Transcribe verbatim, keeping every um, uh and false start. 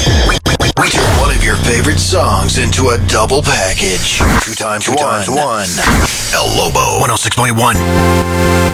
We turn one of your favorite songs into a double package. Two times Two one. Times one. El Lobo one oh six point one.